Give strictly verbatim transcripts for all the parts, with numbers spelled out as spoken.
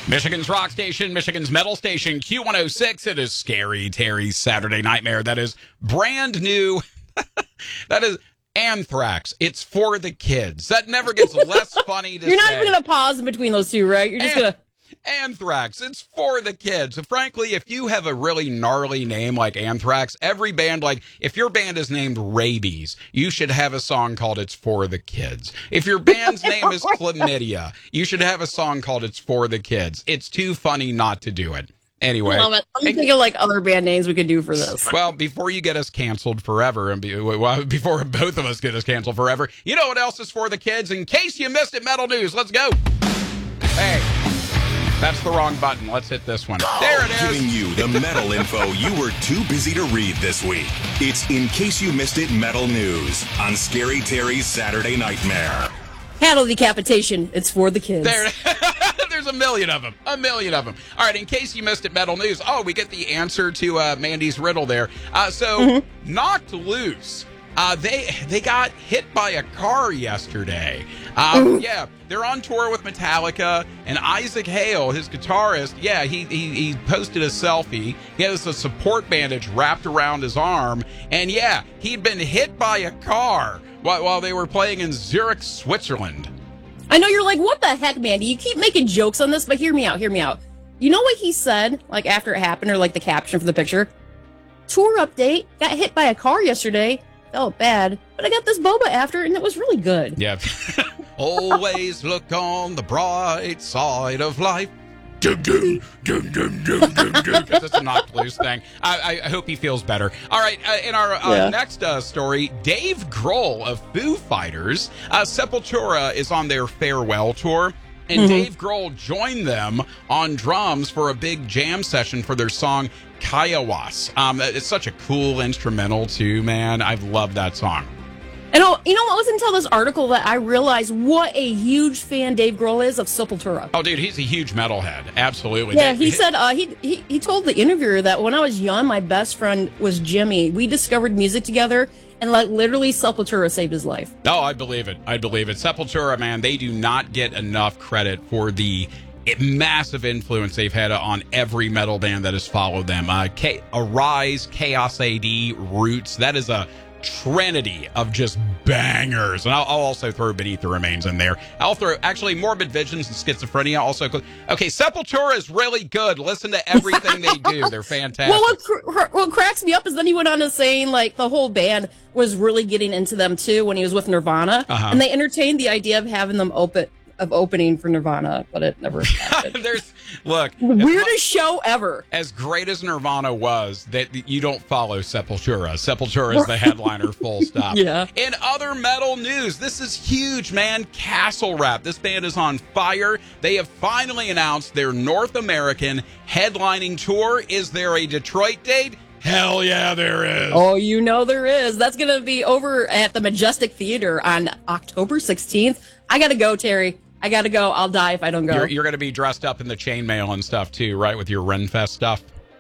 Michigan's rock station, Michigan's metal station, Q one oh six. It is Scary Terry's Saturday Nightmare. That is brand new. That is Anthrax. It's for the kids. That never gets less funny to You're not say. even going to pause in between those two, right? You're just An- going to... Anthrax. It's for the kids. Frankly, if you have a really gnarly name like Anthrax, every band, like, if your band is named Rabies, you should have a song called It's For the Kids. If your band's name is Chlamydia, you should have a song called It's For the Kids. It's too funny not to do it. Anyway. Love it. I'm thinking of, like, other band names we could do for this. Well, before you get us canceled forever, and be, well, before both of us get us canceled forever, you know what else is for the kids? In case you missed it, Metal News. Let's go. Hey. That's the wrong button. Let's hit this one. There it is. Giving you the metal info you were too busy to read this week. It's In Case You Missed It Metal News on Scary Terry's Saturday Nightmare. Cattle decapitation. It's for the kids. There. There's a million of them. A million of them. All right, in case you missed it, Metal News. Oh, we get the answer to uh, Mandy's riddle there. Uh, so, mm-hmm. Knocked Loose. Uh, they they got hit by a car yesterday. Um, yeah, they're on tour with Metallica, and Isaac Hale, his guitarist, yeah, he, he he posted a selfie. He has a support bandage wrapped around his arm, and yeah, he'd been hit by a car while, while they were playing in Zurich, Switzerland. I know you're like, what the heck, Mandy? You keep making jokes on this, but hear me out, hear me out. You know what he said, like, after it happened, or like the caption for the picture? Tour update, got hit by a car yesterday. Felt bad, but I got this boba after, and it was really good. Yeah. Always look on the bright side of life. Dum, dum, dum, dum, dum, dum, dum. Because it's a Knocked Loose thing. I, I hope he feels better. All right, uh, in our uh, yeah. next uh, story, Dave Grohl of Foo Fighters, uh, Sepultura is on their farewell tour. And mm-hmm. Dave Grohl joined them on drums for a big jam session for their song Kiowas. Um, it's such a cool instrumental, too, man. I've loved that song. And oh, you know, it wasn't until this article that I realized what a huge fan Dave Grohl is of Sepultura. Oh, dude, he's a huge metalhead. Absolutely. Yeah, he said uh, he, he he told the interviewer that when I was young, my best friend was Jimmy. We discovered music together. And, like, literally, Sepultura saved his life. Oh, I believe it. I believe it. Sepultura, man, they do not get enough credit for the massive influence they've had on every metal band that has followed them. Uh, K- Arise, Chaos A D, Roots. That is a trinity of just bangers. And I'll, I'll also throw Beneath the Remains in there. I'll throw, actually, Morbid Visions and Schizophrenia also. Okay, Sepultura is really good. Listen to everything they do. They're fantastic. Well, what, cr- what cracks me up is then he went on to saying, like, the whole band was really getting into them, too, when he was with Nirvana. Uh-huh. And they entertained the idea of having them open... of opening for Nirvana, but it never happened. There's look weirdest mu- show ever. As great as Nirvana was, that you don't follow Sepultura. Sepultura is the headliner, full stop. Yeah. In other metal news, this is huge, man. Castle Rap. This band is on fire. They have finally announced their North American headlining tour. Is there a Detroit date? Hell yeah, there is. Oh, you know there is. That's going to be over at the Majestic Theater on October sixteenth. I got to go, Terry. I got to go. I'll die if I don't go. You're, you're going to be dressed up in the chainmail and stuff, too, right, with your Renfest stuff?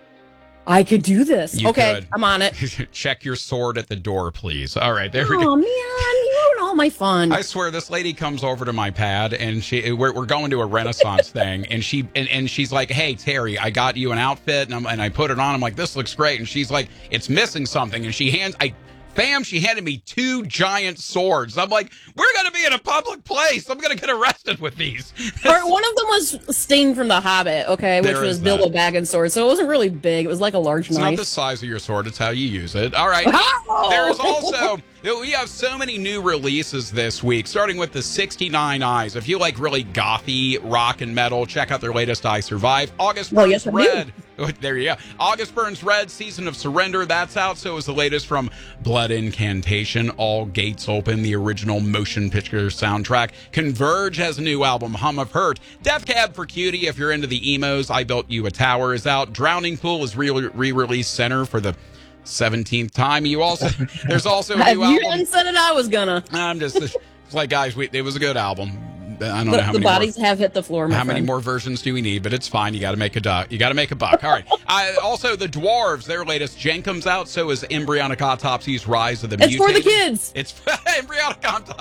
I could do this. You okay, could. I'm on it. Check your sword at the door, please. All right, there oh, we go. Oh, man, you ruined all my fun. I swear, this lady comes over to my pad, and she we're, we're going to a Renaissance thing, and she and, and she's like, "Hey, Terry, I got you an outfit," and, I'm, and I put it on. I'm like, "This looks great," and she's like, "It's missing something," and she hands I. Bam, she handed me two giant swords. I'm like, we're going to be in a public place. I'm going to get arrested with these. Or one of them was Sting from The Hobbit, okay, which There was is Bilbo that. Baggins' sword. So it wasn't really big. It was like a large It's knife. not the size of your sword. It's how you use it. All right. Oh! There's also, we have so many new releases this week, starting with the sixty-nine Eyes. If you like really gothy rock and metal, check out their latest I Survive. August Well, Burns yes, I do. Red. Oh, there you go. August Burns Red, Season of Surrender. That's out. So is the latest from Blood Incantation, All Gates Open, the original motion picture soundtrack. Converge has a new album, Hum of Hurt. Death Cab for Cutie, if you're into the emos. I Built You a Tower is out. Drowning Pool is re- re-released center for the seventeenth time. You also, there's also a If new you album. hadn't said it, I was gonna. I'm just, it's like, guys, we, it was a good album. I don't The, know how the many bodies more, have hit the floor, my how friend. many more versions do we need, but it's fine. You got to make a duck. You got to make a buck. All right. Uh, also, the Dwarves, their latest Gen comes out. So is Embryonic Autopsy's Rise of the It's Mutated. for the kids. It's Embryonic Autopsy.